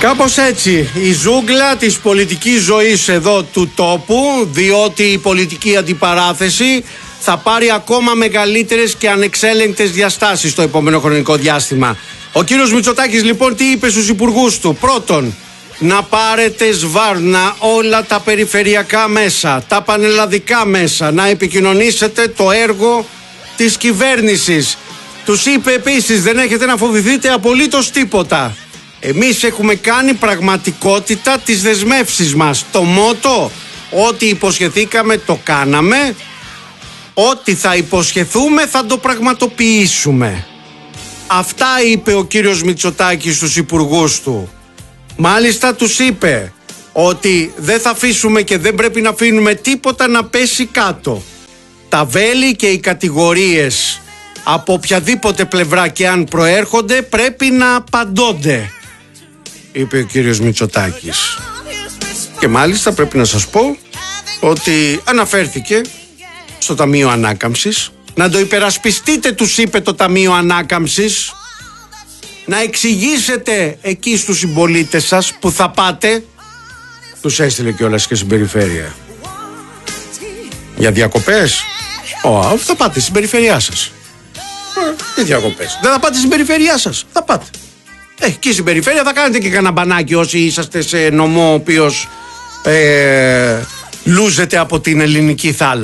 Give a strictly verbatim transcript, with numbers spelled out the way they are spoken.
Κάπως έτσι η ζούγκλα της πολιτικής ζωής εδώ του τόπου, διότι η πολιτική αντιπαράθεση θα πάρει ακόμα μεγαλύτερες και ανεξέλεγκτες διαστάσεις στο επόμενο χρονικό διάστημα. Ο κύριος Μητσοτάκης λοιπόν τι είπε στους υπουργούς του? Πρώτον, να πάρετε σβάρνα όλα τα περιφερειακά μέσα, τα πανελλαδικά μέσα, να επικοινωνήσετε το έργο της κυβέρνησης. Τους είπε επίσης, δεν έχετε να φοβηθείτε απολύτως τίποτα. Εμείς έχουμε κάνει πραγματικότητα τις δεσμεύσεις μας. Το μότο, ό,τι υποσχεθήκαμε το κάναμε, ό,τι θα υποσχεθούμε θα το πραγματοποιήσουμε. Αυτά είπε ο κύριος Μητσοτάκης στους υπουργούς του. Μάλιστα τους είπε ότι δεν θα αφήσουμε και δεν πρέπει να αφήνουμε τίποτα να πέσει κάτω. Τα βέλη και οι κατηγορίες από οποιαδήποτε πλευρά και αν προέρχονται πρέπει να απαντώνται, είπε ο κύριος Μητσοτάκης. Και μάλιστα πρέπει να σας πω ότι αναφέρθηκε στο Ταμείο Ανάκαμψης. Να το υπερασπιστείτε, τους είπε το Ταμείο Ανάκαμψης. Να εξηγήσετε εκεί στους συμπολίτες σας που θα πάτε. Τους έστειλε κιόλας και στην περιφέρεια. Για διακοπές. Ω, θα πάτε στην περιφέρειά σας. Τι διακοπές? Δεν θα πάτε στην περιφέρειά σας? Θα πάτε. Ε, εκεί στην περιφέρεια θα κάνετε και κανένα μπανάκι όσοι είσαστε σε νομό ο οποίος ε, λούζεται από την ελληνική θάλασσα.